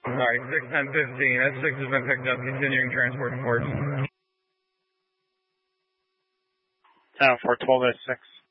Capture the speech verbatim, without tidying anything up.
Sorry, six ten fifteen. S six has been picked up. Continuing transport to port. Town four twelve S six.